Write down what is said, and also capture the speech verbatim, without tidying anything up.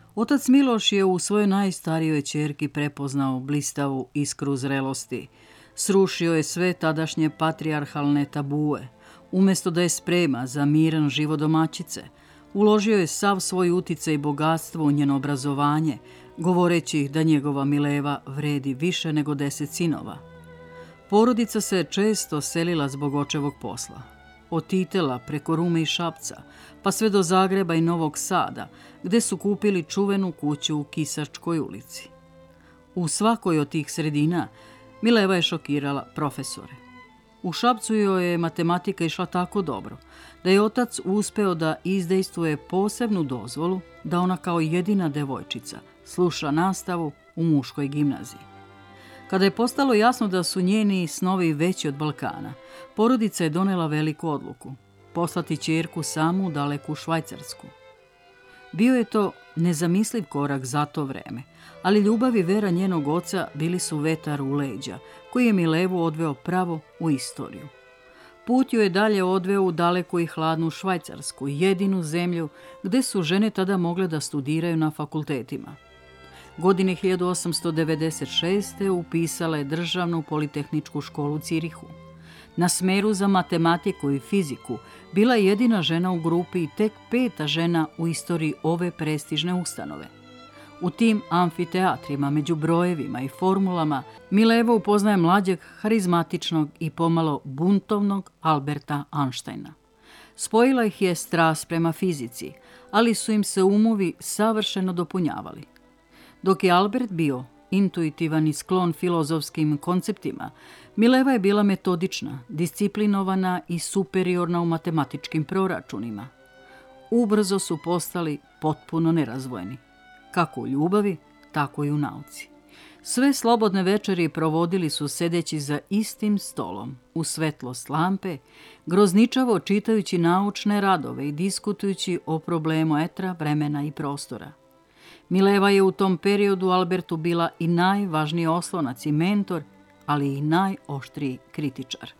Otac Miloš je u svojoj najstarijoj ćerki prepoznao blistavu iskru zrelosti. Srušio je sve tadašnje patrijarhalne tabue. Umjesto da je sprema za miran život domaćice, uložio je sav svoj uticaj i bogatstvo u njeno obrazovanje, govoreći da njegova Mileva vredi više nego deset sinova. Porodica se često selila zbog očevog posla. Od Titela preko Rume i Šapca, pa sve do Zagreba i Novog Sada, gde su kupili čuvenu kuću u Kisačkoj ulici. U svakoj od tih sredina Mileva je šokirala profesore. U Šapcu joj je matematika išla tako dobro da je otac uspeo da izdejstvuje posebnu dozvolu da ona kao jedina devojčica sluša nastavu u muškoj gimnaziji. Kada je postalo jasno da su njeni snovi veći od Balkana, porodica je donela veliku odluku – poslati ćerku samu u daleku Švajcarsku. Bio je to nezamisliv korak za to vreme, ali ljubav i vera njenog oca bili su vetar u leđa, koji je Milevu odveo pravo u istoriju. Put ju je dalje odveo u daleku i hladnu Švajcarsku, jedinu zemlju gde su žene tada mogle da studiraju na fakultetima. Godine hiljadu osamsto devedeset šeste. upisala je državnu politehničku školu u Cirihu. Na smeru za matematiku i fiziku bila je jedina žena u grupi i tek peta žena u istoriji ove prestižne ustanove. U tim amfiteatrima, među brojevima i formulama, Mileva upoznaje mlađeg, harizmatičnog i pomalo buntovnog Alberta Einsteina. Spojila ih je strast prema fizici, ali su im se umovi savršeno dopunjavali. Dok je Albert bio intuitivan i sklon filozofskim konceptima, Mileva je bila metodična, disciplinovana i superiorna u matematičkim proračunima. Ubrzo su postali potpuno nerazvojeni, kako u ljubavi, tako i u nauci. Sve slobodne večeri provodili su sedeći za istim stolom, u svetlost lampe, grozničavo čitajući naučne radove i diskutujući o problemu etra, vremena i prostora. Mileva je u tom periodu Albertu bila i najvažniji oslonac i mentor, ali i najoštriji kritičar.